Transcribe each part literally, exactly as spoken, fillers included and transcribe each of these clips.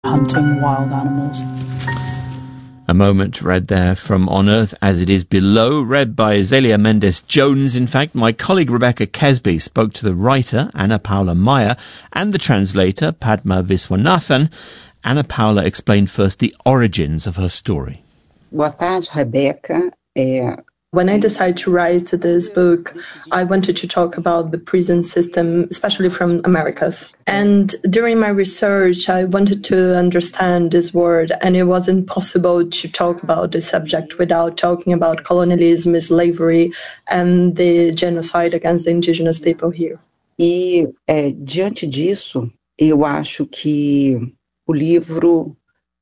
hunting wild animals. A moment read there from On Earth as It Is Below, read by Zelia Mendes-Jones. In fact, my colleague Rebecca Kesby spoke to the writer, Ana Paula Meyer, and the translator, Padma Viswanathan. Ana Paula explained first the origins of her story. Boa tarde, Rebecca. É... When I decided to write this book, I wanted to talk about the prison system, especially from Americas. And during my research, I wanted to understand this word, and it wasn't possible to talk about this subject without talking about colonialism, slavery, and the genocide against the indigenous people here. E, é, diante disso, eu acho que o livro...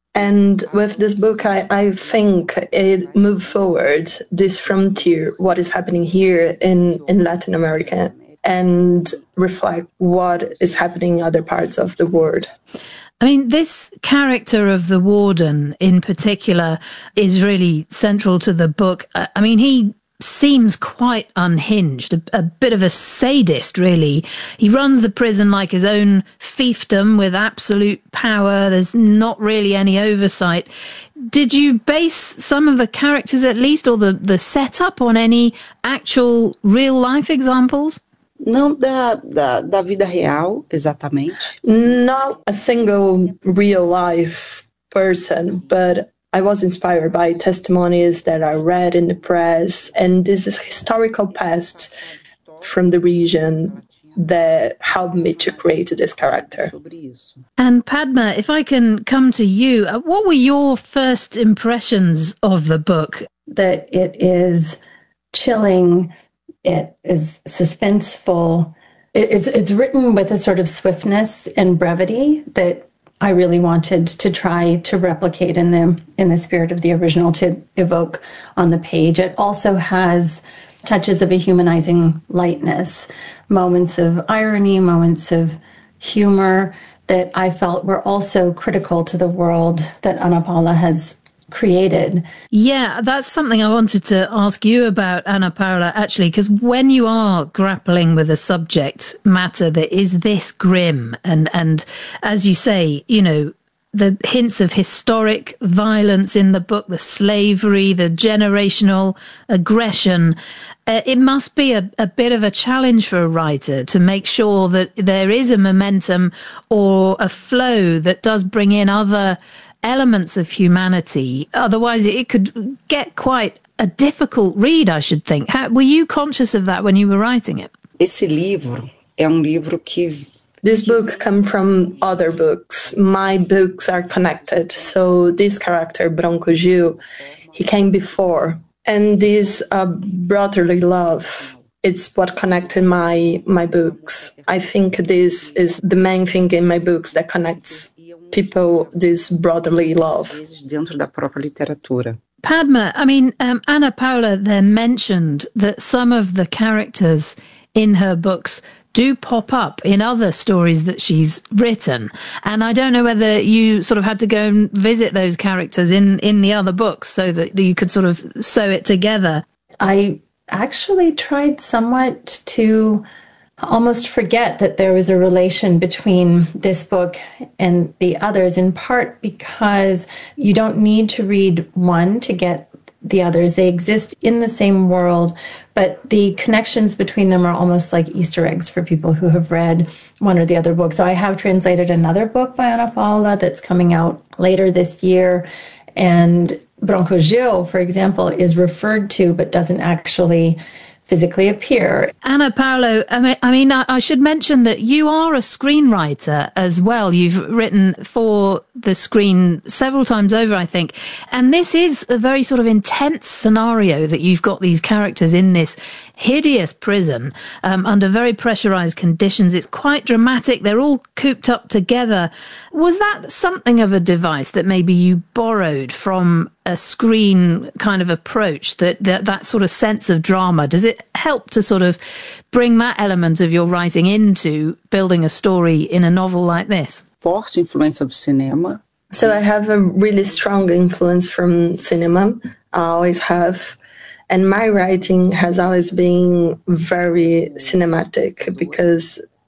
And with this book, I, I think it moved forward this frontier, what is happening here in, in Latin America, and reflect what is happening in other parts of the world. I mean, this character of the warden in particular is really central to the book. I mean, he seems quite unhinged, a, a bit of a sadist, really. He runs the prison like his own fiefdom with absolute power. There's not really any oversight. Did you base some of the characters, at least, or the, the setup on any actual real-life examples? Não da, da, da vida real, exatamente. Not a single real-life person, but I was inspired by testimonies that I read in the press, and this is historical past from the region that helped me to create this character. And Padma, if I can come to you, what were your first impressions of the book? That it is chilling, it is suspenseful, it, it's, it's written with a sort of swiftness and brevity that I really wanted to try to replicate in the in the spirit of the original, to evoke on the page. It also has touches of a humanizing lightness, moments of irony, moments of humor that I felt were also critical to the world that Ana Paula has created. Yeah, that's something I wanted to ask you about, Ana Paula, actually, because when you are grappling with a subject matter that is this grim, and, and as you say, you know, the hints of historic violence in the book, the slavery, the generational aggression, uh, it must be a, a bit of a challenge for a writer to make sure that there is a momentum or a flow that does bring in other elements of humanity. Otherwise, it could get quite a difficult read, I should think. How, were you conscious of that when you were writing it? Esse livro é um livro que... This book comes from other books. My books are connected. So this character, Bronco Gil, he came before. And this uh, brotherly love, it's what connected my, my books. I think this is the main thing in my books that connects people, this brotherly love. Dentro da própria literatura. Padma, I mean, um, Ana Paula there mentioned that some of the characters in her books do pop up in other stories that she's written. And I don't know whether you sort of had to go and visit those characters in, in the other books so that you could sort of sew it together. I actually tried somewhat to almost forget that there was a relation between this book and the others, in part because you don't need to read one to get the others. They exist in the same world, but the connections between them are almost like Easter eggs for people who have read one or the other book. So I have translated another book by Ana Paula that's coming out later this year, and Bronco Gil, for example, is referred to but doesn't actually physically appear. Ana Paula, I mean, I mean, I should mention that you are a screenwriter as well. You've written for the screen several times over, I think. And this is a very sort of intense scenario that you've got these characters in this hideous prison um, under very pressurized conditions. It's quite dramatic. They're all cooped up together. Was that something of a device that maybe you borrowed from a screen kind of approach, that, that that sort of sense of drama? Does it help to sort of bring that element of your writing into building a story in a novel like this? Forte influência do cinema. So I have a really strong influence from cinema. I always have. And my writing has always been very cinematic because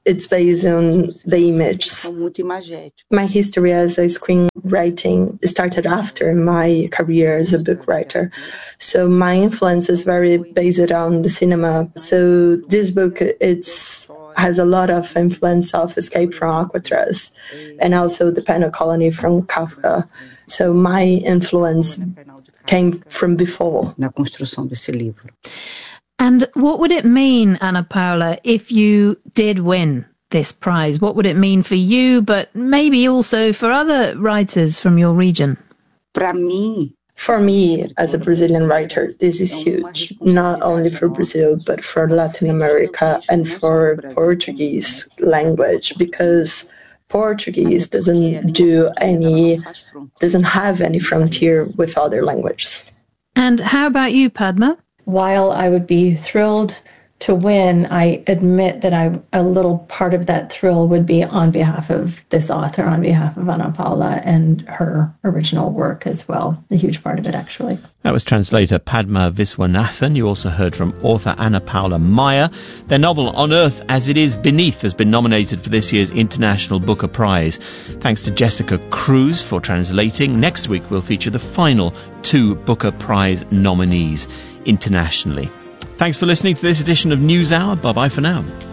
it's based on the images. My history as a screenwriting started after my career as a book writer. So my influence is very based on the cinema. So this book, it's has a lot of influence of Escape from Alcatraz and also The Penal Colony from Kafka. So my influence came from before. Na construção desse livro. And what would it mean, Ana Paula, if you did win this prize? What would it mean for you, but maybe also for other writers from your region? Para mim, For me, as a Brazilian writer, this is huge, not only for Brazil, but for Latin America and for Portuguese language, because Portuguese doesn't do any, doesn't have any frontier with other languages. And how about you, Padma? While I would be thrilled to win, I admit that I a little part of that thrill would be on behalf of this author, on behalf of Ana Paula and her original work as well. A huge part of it, actually. That was translator Padma Viswanathan. You also heard from author Ana Paula Maya. Their novel On Earth as It Is Beneath has been nominated for this year's International Booker Prize. Thanks to Jessica Cruz for translating. Next week we'll feature the final two Booker Prize nominees internationally. Thanks for listening to this edition of NewsHour. Bye-bye for now.